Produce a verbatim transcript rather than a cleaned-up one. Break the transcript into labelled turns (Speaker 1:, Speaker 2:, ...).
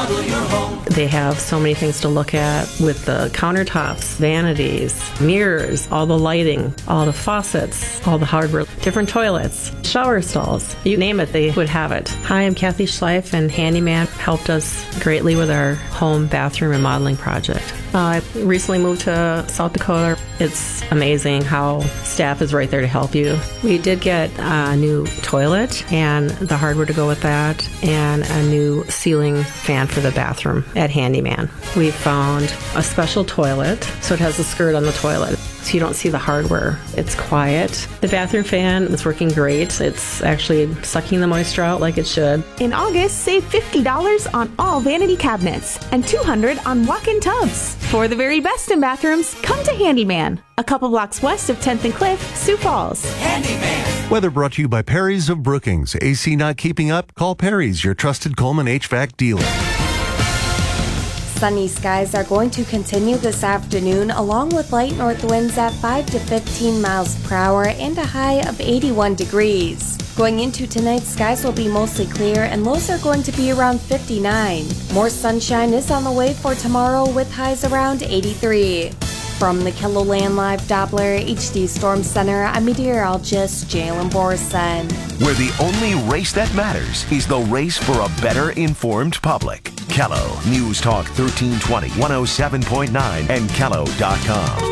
Speaker 1: remodel your home.
Speaker 2: They have so many things to look at with the countertops, vanities, mirrors, all the lighting, all the faucets, all the hardware, different toilets, shower stalls. You name it, they would have it. Hi, I'm Kathy Schleif, and Handyman helped us greatly with our home bathroom remodeling project. Uh, I recently moved to South Dakota. It's amazing how staff is right there to help you. We did get a new toilet and the hardware to go with that, and a new ceiling fan for the bathroom at Handyman. We found a special toilet, so it has a skirt on the toilet, so you don't see the hardware. It's quiet. The bathroom fan is working great. It's actually sucking the moisture out like it should.
Speaker 3: In August, save fifty dollars on all vanity cabinets and two hundred dollars on walk-in tubs. For the very best in bathrooms, come to Handyman, a couple blocks west of tenth and Cliff, Sioux Falls.
Speaker 1: Handyman.
Speaker 4: Weather brought to you by Perry's of Brookings. A C not keeping up? Call Perry's, your trusted Coleman H V A C dealer.
Speaker 5: Sunny skies are going to continue this afternoon, along with light north winds at five to fifteen miles per hour and a high of eighty-one degrees. Going into tonight, skies will be mostly clear and lows are going to be around fifty-nine. More sunshine is on the way for tomorrow with highs around eighty-three. From the KELOLAND Live Doppler H D Storm Center, I'm meteorologist Jalen Borson.
Speaker 6: Where the only race that matters is the race for a better informed public. Kello News Talk thirteen twenty, one oh seven point nine, and Kello dot com.